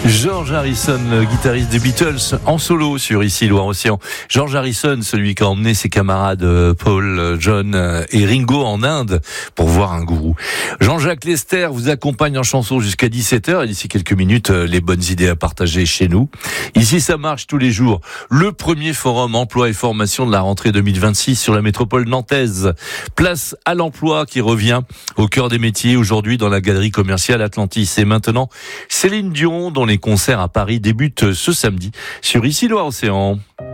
George Harrison, le guitariste des Beatles, en solo sur Ici Loire-Océan. George Harrison, celui qui a emmené ses camarades Paul, John et Ringo en Inde pour voir un gourou. Jean-Jacques Lester vous accompagne en chanson jusqu'à 17h et d'ici quelques minutes, les bonnes idées à partager chez nous. Ici, ça marche tous les jours. Le premier forum emploi et formation de la rentrée 2026 sur la métropole nantaise. Place à l'emploi qui revient au cœur des métiers aujourd'hui dans la galerie commerciale Atlantis. Et maintenant, Céline Dion, dont les concerts à Paris débutent ce samedi sur Ici Loire-Océan.